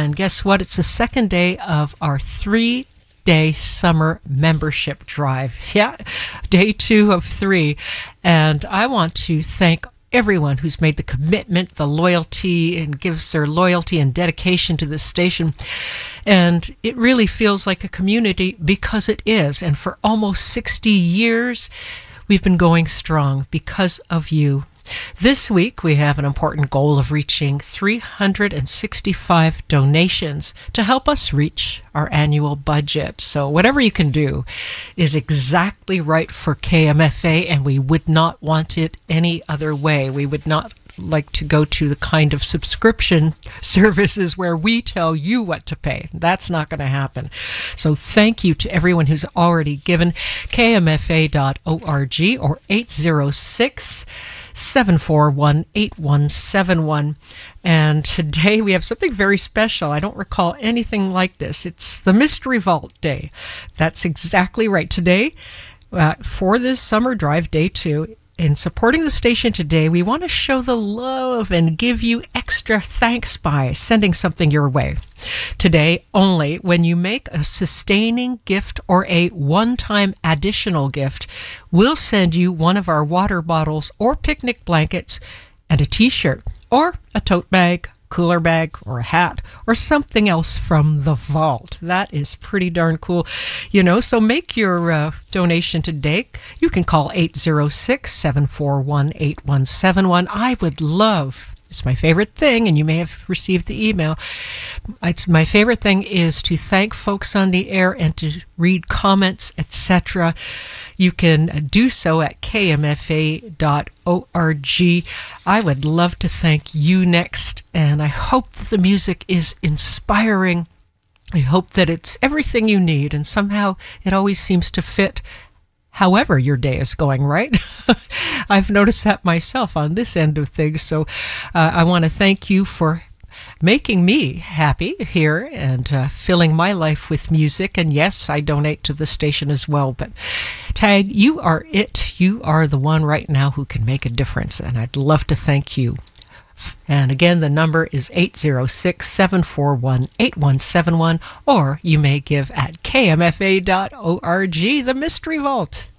And guess what? It's the second day of our 3-day summer membership drive. Yeah, day 2 of 3. And I want to thank everyone who's made the commitment, the loyalty, and gives their loyalty and dedication to this station. And it really feels like a community because it is. And for almost 60 years, we've been going strong because of you. This week, we have an important goal of reaching 365 donations to help us reach our annual budget. So whatever you can do is exactly right for KMFA, and we would not want it any other way. We would not like to go to the kind of subscription services where we tell you what to pay. That's not going to happen. So thank you to everyone who's already given. KMFA.org or 806-741-8171. And today we have something very special. I don't recall anything like this. It's the Mystery Vault Day. That's exactly right. Today, for this summer drive, day 2, in supporting the station today, we want to show the love and give you extra thanks by sending something your way. Today, only when you make a sustaining gift or a one-time additional gift, we'll send you one of our water bottles or picnic blankets and a t-shirt or a tote bag, cooler bag, or a hat, or something else from the vault. That is pretty darn cool. So make your donation today. You can call 806-741-8171. I would love, it's my favorite thing, and you may have received the email. My favorite thing is to thank folks on the air and to read comments, etc. You can do so at kmfa.org. I would love to thank you next, and I hope that the music is inspiring. I hope that it's everything you need, and somehow it always seems to fit however your day is going, right? I've noticed that myself on this end of things, so I want to thank you for making me happy here and filling my life with music. And yes, I donate to the station as well. But Tag, you are it. You are the one right now who can make a difference. And I'd love to thank you. And again, the number is 806-741-8171. Or you may give at kmfa.org, the Mystery Vault.